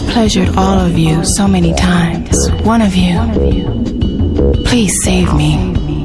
pleasured all of you so many times. One of you, please save me.